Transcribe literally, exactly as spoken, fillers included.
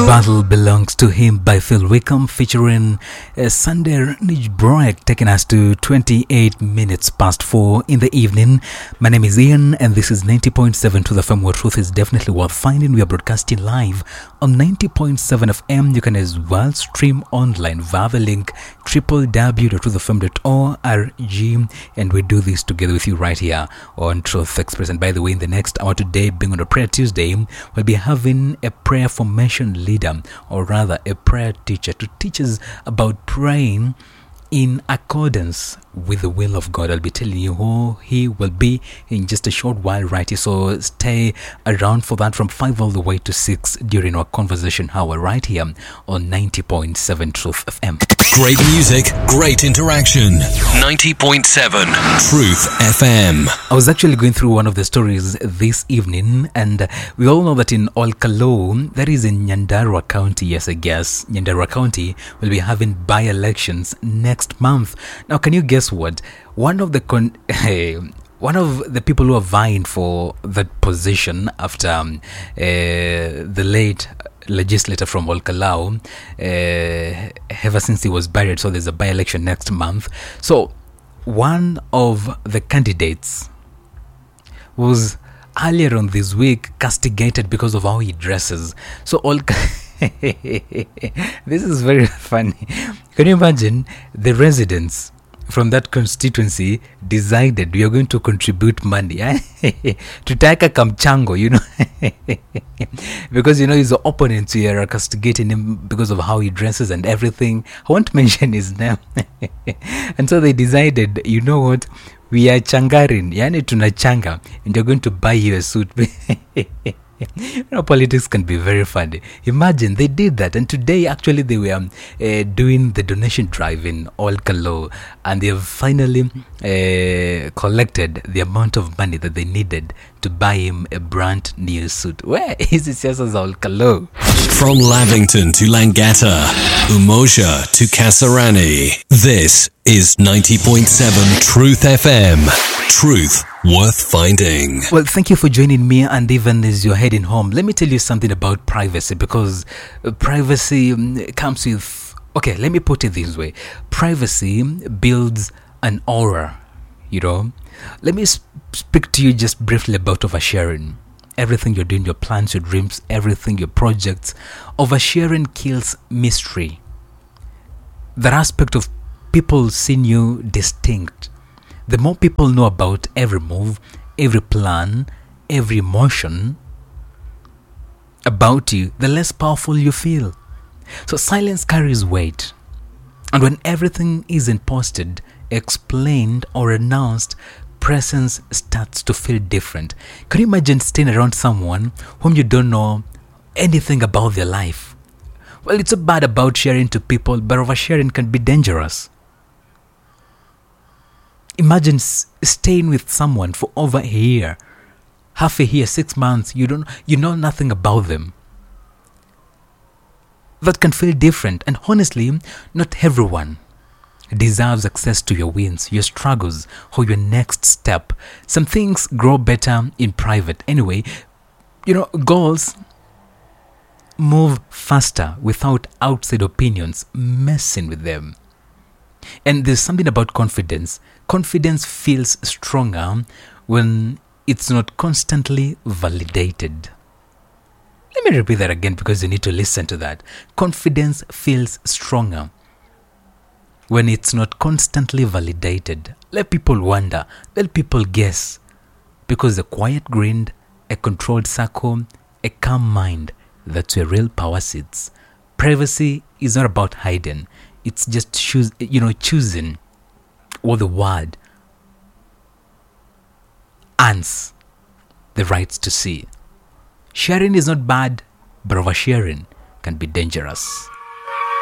Battle Belongs to Him by Phil Wickham, featuring uh, Sander Nijbroek, taking us to twenty-eight minutes past four in the evening. My name is Ian, and this is ninety point seven to the F M, where truth is definitely worth finding. We are broadcasting live on ninety point seven F M. You can as well stream online via the link w w w dot truth f m dot org, and we do this together with you right here on Truth Express. And by the way, in the next hour today, being on a Prayer Tuesday, we'll be having a prayer formation leader, or rather a prayer teacher, to teach us about praying in accordance with the will of God. I'll be telling you who he will be in just a short while right here, so stay around for that from five all the way to six during our conversation hour right here on ninety point seven Truth F M. Great music, great interaction. ninety point seven Truth F M. I was actually going through one of the stories this evening, and we all know that in Olkalo, that is in Nyandarua County, yes I guess, Nyandarua County will be having by-elections next month. Now, can you guess what? One of the con- one of the people who are vying for that position after um, uh, the late legislator from Olkalau, uh, ever since he was buried, so there's a by-election next month. So one of the candidates was earlier on this week castigated because of how he dresses. So Olka this is very funny. Can you imagine? The residents from that constituency decided we are going to contribute money to take a kamchango, you know, because, you know, his opponents here are castigating him because of how he dresses and everything. I won't mention his name. And so they decided, you know what, we are changarin, yani tunachanga, and you're going to buy you a suit. You know, politics can be very funny. Imagine they did that, and today actually they were um, uh, doing the donation drive in Olkalo, and they have finally uh, collected the amount of money that they needed to buy him a brand new suit. Where is it? Just as Olkalo. From Lavington to Langata, Umosha to Kasarani, this is ninety point seven Truth F M. Truth worth finding. Well, thank you for joining me, and even as you're heading home, let me tell you something about privacy, because uh, privacy um, comes with, okay, let me put it this way. Privacy builds an aura, you know. Let me sp- speak to you just briefly about oversharing. Everything you're doing, your plans, your dreams, everything, your projects, oversharing kills mystery. That aspect of people seeing you distinct. The more people know about every move, every plan, every emotion about you, the less powerful you feel. So silence carries weight. And when everything isn't posted, explained, or announced, presence starts to feel different. Can you imagine staying around someone whom you don't know anything about their life? Well, it's so bad about sharing to people, but oversharing can be dangerous. Imagine s- staying with someone for over a year, half a year, six months. You don't, you know nothing about them. That can feel different, and honestly, not everyone deserves access to your wins, your struggles, or your next step. Some things grow better in private. Anyway, you know, goals move faster without outside opinions messing with them. And there's something about confidence. Confidence feels stronger when it's not constantly validated. Let me repeat that again, because you need to listen to that. Confidence feels stronger when it's not constantly validated. Let people wonder. Let people guess. Because a quiet grin, a controlled circle, a calm mind, that's where real power sits. Privacy is not about hiding. It's just choose, you know, choosing what the word earns the rights to see. Sharing is not bad, but oversharing can be dangerous.